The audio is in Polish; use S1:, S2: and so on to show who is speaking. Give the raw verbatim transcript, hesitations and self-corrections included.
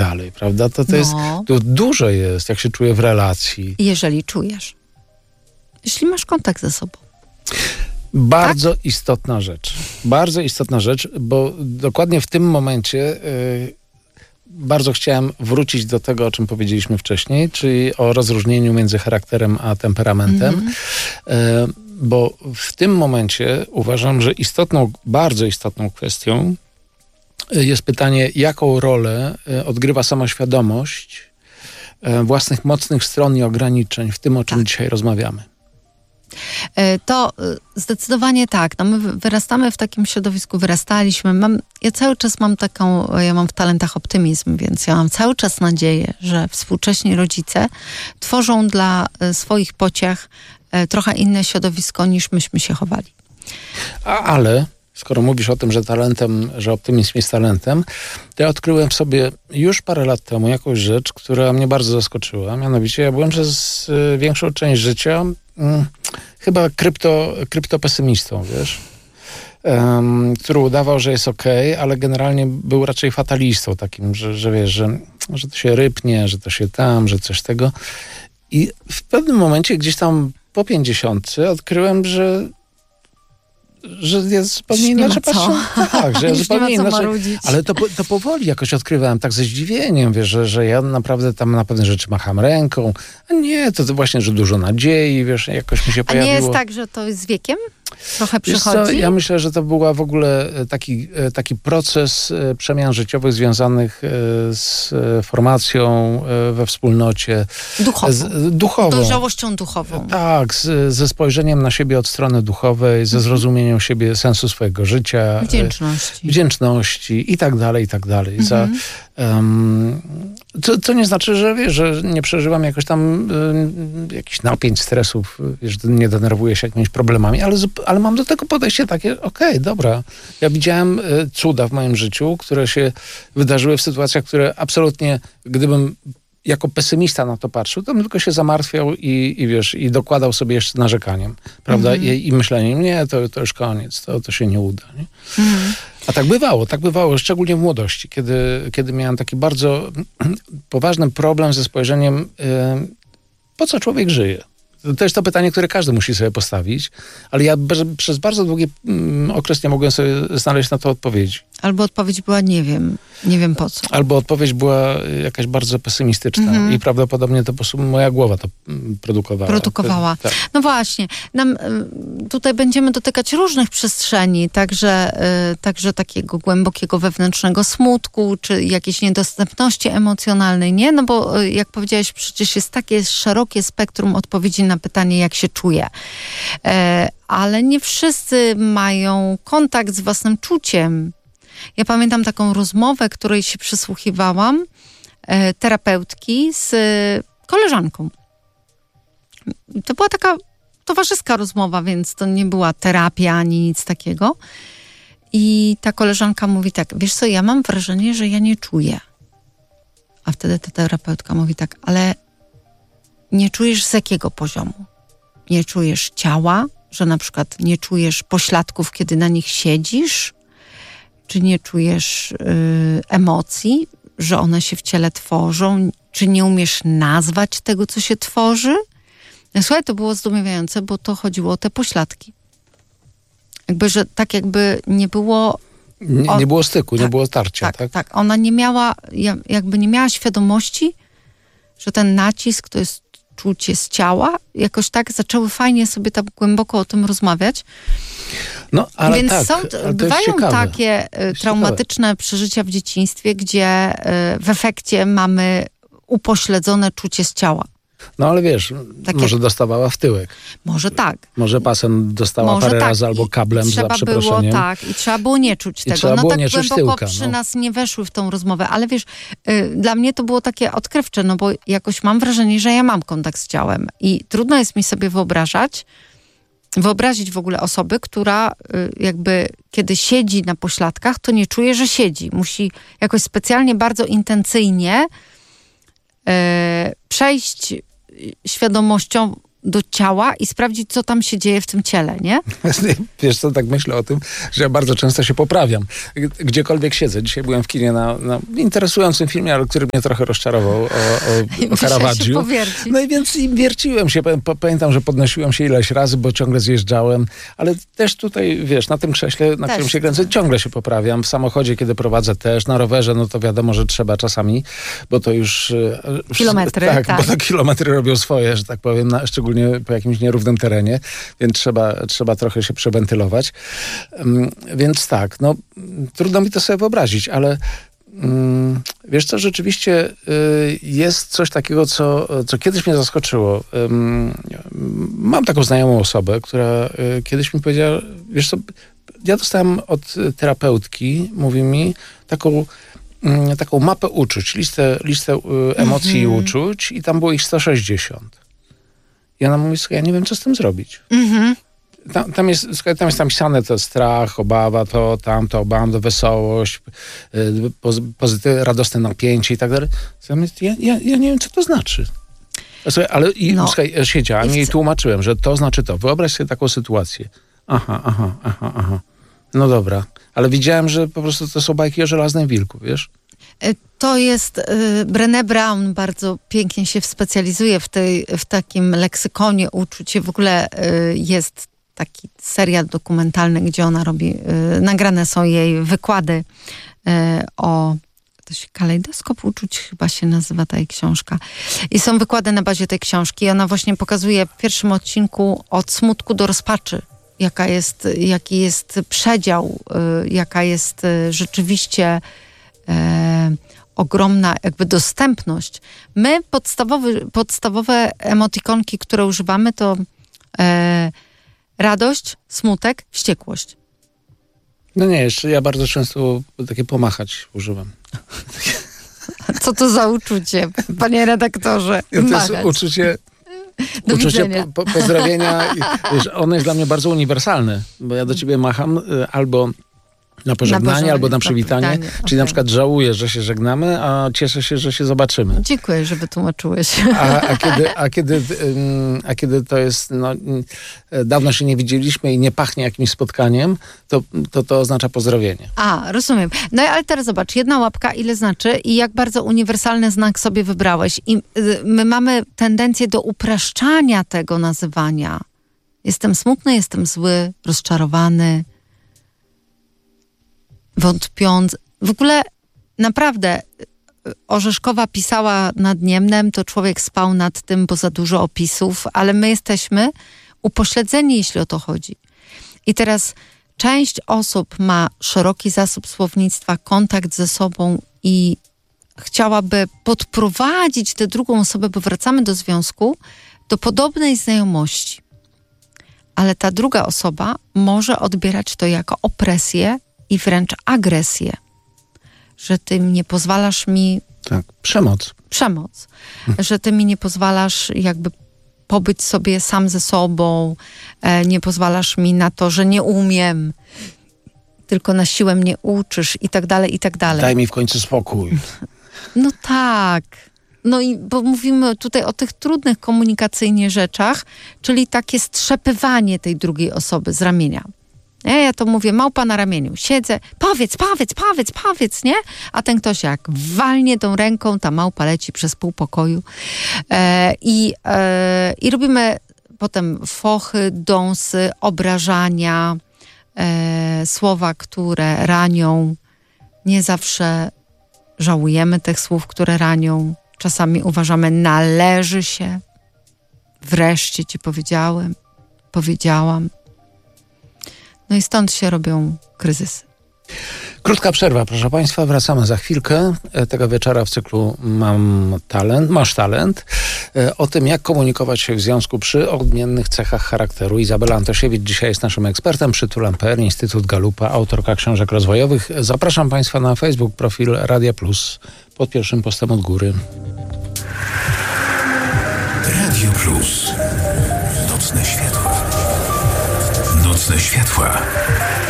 S1: dalej, prawda? To, to
S2: No.
S1: jest, to dużo jest, jak się czuje w relacji.
S2: Jeżeli czujesz. Jeśli masz kontakt ze sobą.
S1: Bardzo
S2: Tak?
S1: istotna rzecz. Bardzo istotna rzecz, bo dokładnie w tym momencie y, bardzo chciałem wrócić do tego, o czym powiedzieliśmy wcześniej, czyli o rozróżnieniu między charakterem a temperamentem. Mm-hmm. Y, bo w tym momencie uważam, że istotną, bardzo istotną kwestią jest pytanie, jaką rolę y, odgrywa samoświadomość y, własnych mocnych stron i ograniczeń w tym, o czym
S2: Tak.
S1: dzisiaj rozmawiamy.
S2: To zdecydowanie tak. No my wyrastamy w takim środowisku, wyrastaliśmy. Mam, ja cały czas mam taką, ja mam w talentach optymizm, więc ja mam cały czas nadzieję, że współcześni rodzice tworzą dla swoich pociech trochę inne środowisko, niż myśmy się chowali.
S1: A, ale skoro mówisz o tym, że talentem, że optymizm jest talentem, to ja odkryłem w sobie już parę lat temu jakąś rzecz, która mnie bardzo zaskoczyła. Mianowicie ja byłem przez y, większą część życia y, chyba krypto, kryptopesymistą, wiesz, um, który udawał, że jest okej, ale generalnie był raczej fatalistą takim, że, że wiesz, że, że to się rypnie, że to się tam, że coś tego. I w pewnym momencie gdzieś tam po pięćdziesiątce odkryłem, że że ja zupełnie inaczej patrzę. Tak, że ja zupełnie inaczej. Ale to, to powoli jakoś odkrywałem tak ze zdziwieniem, wiesz, że, że ja naprawdę tam na pewne rzeczy macham ręką. A nie, to, to właśnie, że dużo nadziei, wiesz, jakoś mi się pojawiło.
S2: A nie jest tak, że to z wiekiem trochę
S1: Wiesz
S2: przychodzi?
S1: co, ja myślę, że to była w ogóle taki, taki proces przemian życiowych związanych z formacją we wspólnocie.
S2: Duchową.
S1: Z, duchową.
S2: Dojrzałością duchową.
S1: Tak, z, ze spojrzeniem na siebie od strony duchowej, ze zrozumieniem siebie sensu swojego życia.
S2: Wdzięczności.
S1: Wdzięczności i tak dalej, i tak dalej. Mhm. Za, um, co, co nie znaczy, że wiesz, że nie przeżywam jakoś tam um, jakichś napięć, stresów, wiesz, nie denerwuję się jakimiś problemami, ale, ale mam do tego podejście takie, okej, okay, dobra. Ja widziałem y, cuda w moim życiu, które się wydarzyły w sytuacjach, które absolutnie, gdybym jako pesymista na to patrzył, to bym tylko się zamartwiał i, i wiesz, i dokładał sobie jeszcze narzekaniem, prawda? Mm-hmm. I, I myśleniem, nie, to, to już koniec, to, to się nie uda, nie? Mm-hmm. A tak bywało, tak bywało, szczególnie w młodości, kiedy, kiedy miałem taki bardzo poważny problem ze spojrzeniem, y, po co człowiek żyje? To jest to pytanie, które każdy musi sobie postawić, ale ja bez, przez bardzo długi mm, okres nie mogłem sobie znaleźć na to odpowiedzi.
S2: Albo odpowiedź była nie wiem, nie wiem po co.
S1: Albo odpowiedź była jakaś bardzo pesymistyczna mm-hmm. i prawdopodobnie to po prostu moja głowa to produkowała.
S2: Produkowała.
S1: Tak.
S2: No właśnie. Nam, tutaj będziemy dotykać różnych przestrzeni, także, także takiego głębokiego wewnętrznego smutku, czy jakiejś niedostępności emocjonalnej, nie? No bo jak powiedziałeś, przecież jest takie szerokie spektrum odpowiedzi na pytanie, jak się czuję. Ale nie wszyscy mają kontakt z własnym czuciem. Ja pamiętam taką rozmowę, której się przysłuchiwałam, e, terapeutki z e, koleżanką. To była taka towarzyska rozmowa, więc to nie była terapia ani nic takiego. I ta koleżanka mówi tak, wiesz co, ja mam wrażenie, że ja nie czuję. A wtedy ta terapeutka mówi tak, ale nie czujesz z jakiego poziomu? Nie czujesz ciała, że na przykład nie czujesz pośladków, kiedy na nich siedzisz? Czy nie czujesz y, emocji, że one się w ciele tworzą? Czy nie umiesz nazwać tego, co się tworzy? Słuchaj, to było zdumiewające, bo to chodziło o te pośladki. Jakby, że tak jakby nie było...
S1: Nie,
S2: o,
S1: nie było styku,
S2: tak,
S1: nie było tarcia,
S2: tak,
S1: tak?
S2: Tak, ona nie miała, jakby nie miała świadomości, że ten nacisk to jest czucie z ciała. Jakoś tak zaczęły fajnie sobie tak głęboko o tym rozmawiać.
S1: No, ale
S2: Więc
S1: tak,
S2: są,
S1: ale
S2: bywają takie
S1: jest
S2: traumatyczne ciekawe. przeżycia w dzieciństwie, gdzie w efekcie mamy upośledzone czucie z ciała.
S1: No ale wiesz,
S2: Takie...
S1: może dostawała w tyłek.
S2: Może tak.
S1: Może pasem dostała
S2: może
S1: parę
S2: tak.
S1: razy albo kablem
S2: trzeba
S1: za przeproszeniem.
S2: Było, tak, i trzeba było nie czuć
S1: I
S2: tego.
S1: trzeba
S2: No
S1: było
S2: tak
S1: nie czuć
S2: głęboko
S1: tyłka,
S2: przy
S1: no.
S2: nas nie weszły w tą rozmowę, ale wiesz, y, dla mnie to było takie odkrywcze, no bo jakoś mam wrażenie, że ja mam kontakt z ciałem i trudno jest mi sobie wyobrażać, wyobrazić w ogóle osoby, która y, jakby kiedy siedzi na pośladkach, to nie czuje, że siedzi. Musi jakoś specjalnie, bardzo intencyjnie y, przejść świadomością do ciała i sprawdzić, co tam się dzieje w tym ciele, nie?
S1: Wiesz co, tak myślę o tym, że ja bardzo często się poprawiam. Gdziekolwiek siedzę. Dzisiaj byłem w kinie na, na interesującym filmie, ale który mnie trochę rozczarował, o, o, o Caravaggiu. No i więc i wierciłem się. Pamiętam, że podnosiłem się ileś razy, bo ciągle zjeżdżałem, ale też tutaj, wiesz, na tym krześle, na też. którym się kręcę, ciągle się poprawiam. W samochodzie, kiedy prowadzę też, na rowerze, no to wiadomo, że trzeba czasami, bo to już...
S2: Kilometry,
S1: tak.
S2: tak.
S1: Bo to kilometry robią swoje, że tak powiem, na, szczególnie po jakimś nierównym terenie, więc trzeba, trzeba trochę się przewentylować. Um, więc tak, no trudno mi to sobie wyobrazić, ale um, wiesz co, rzeczywiście y, jest coś takiego, co, co kiedyś mnie zaskoczyło. Um, mam taką znajomą osobę, która y, kiedyś mi powiedziała, wiesz co, ja dostałem od terapeutki, mówi mi, taką taką mapę uczuć, listę, listę y, emocji mm-hmm. i uczuć i tam było ich sto sześćdziesiąt. I ona mówi, słuchaj, ja nie wiem, co z tym zrobić. Mm-hmm. Tam, tam, jest, słuchaj, tam jest napisane to strach, obawa, to, tamto, obawa, to wesołość, y, pozytyw, radosne napięcie i tak dalej. Ja, ja, ja nie wiem, co to znaczy. Słuchaj, ale i, no. słuchaj, siedziałem i jej tłumaczyłem, że to znaczy to. Wyobraź sobie taką sytuację. Aha, aha, aha, aha. No dobra. Ale widziałem, że po prostu to są bajki o żelaznym wilku, wiesz?
S2: To jest, y, Brené Brown bardzo pięknie się specjalizuje w, tej, w takim leksykonie uczuć. W ogóle y, jest taki serial dokumentalny, gdzie ona robi, y, nagrane są jej wykłady y, o, to się Kalejdoskop uczuć chyba się nazywa ta jej książka. I są wykłady na bazie tej książki. I ona właśnie pokazuje w pierwszym odcinku od smutku do rozpaczy. Jaka jest, jaki jest przedział, y, jaka jest y, rzeczywiście e, ogromna jakby dostępność. My podstawowy, podstawowe emotikonki, które używamy, to e, radość, smutek, wściekłość.
S1: No nie, jeszcze ja bardzo często takie pomachać używam.
S2: Co to za uczucie, panie redaktorze?
S1: Ja to jest uczucie...
S2: Do
S1: uczucie
S2: widzenia.
S1: po, po, pozdrowienia, wiesz, ono jest dla mnie bardzo uniwersalne, bo ja do ciebie macham y, albo na pożegnanie, na pożegnanie albo na przywitanie, na czyli okay. na przykład żałuję, że się żegnamy, a cieszę się, że się zobaczymy.
S2: Dziękuję, że wytłumaczyłeś.
S1: A, a, kiedy, a, kiedy, a kiedy to jest, no, dawno się nie widzieliśmy i nie pachnie jakimś spotkaniem, to to, to oznacza pozdrowienie.
S2: A, rozumiem. No ale teraz zobacz, jedna łapka ile znaczy i jak bardzo uniwersalny znak sobie wybrałeś. I my mamy tendencję do upraszczania tego nazywania. Jestem smutny, jestem zły, rozczarowany, wątpiąc. W ogóle naprawdę Orzeszkowa pisała nad Niemnem, to człowiek spał nad tym, bo za dużo opisów, ale my jesteśmy upośledzeni, jeśli o to chodzi. I teraz część osób ma szeroki zasób słownictwa, kontakt ze sobą i chciałaby podprowadzić tę drugą osobę, bo wracamy do związku, do podobnej znajomości. Ale ta druga osoba może odbierać to jako opresję i wręcz agresję. Że ty nie pozwalasz mi...
S1: Tak, przemoc.
S2: Przemoc. Hmm. Że ty mi nie pozwalasz jakby pobyć sobie sam ze sobą, e, nie pozwalasz mi na to, że nie umiem, tylko na siłę mnie uczysz i tak dalej, i tak dalej.
S1: Daj mi w końcu spokój.
S2: No tak. No i bo mówimy tutaj o tych trudnych komunikacyjnie rzeczach, czyli takie strzepywanie tej drugiej osoby z ramienia. Ja, ja to mówię, małpa na ramieniu. Siedzę, powiedz, powiedz, powiedz, powiedz, nie? A ten ktoś jak walnie tą ręką, ta małpa leci przez pół pokoju. E, i, e, I robimy potem fochy, dąsy, obrażania, e, słowa, które ranią. Nie zawsze żałujemy tych słów, które ranią. Czasami uważamy, należy się. Wreszcie ci powiedziałem, powiedziałam. No i stąd się robią kryzysy.
S1: Krótka przerwa, proszę Państwa. Wracamy za chwilkę. Tego wieczora w cyklu Mam talent, Masz talent. O tym, jak komunikować się w związku przy odmiennych cechach charakteru. Izabela Antosiewicz dzisiaj jest naszym ekspertem. Przytulam kropka p l, Instytut Galupa, autorka książek rozwojowych. Zapraszam Państwa na Facebook, profil Radia Plus, pod pierwszym postem od góry.
S3: Radio Plus. Nocne światła. Nocne światła.